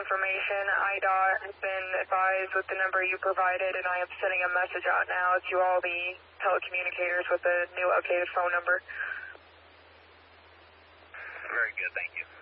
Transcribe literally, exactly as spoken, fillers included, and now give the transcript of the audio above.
information. I D O T has been advised with the number you provided, and I am sending a message out now to all the telecommunicators with the new updated phone number. Very good, thank you.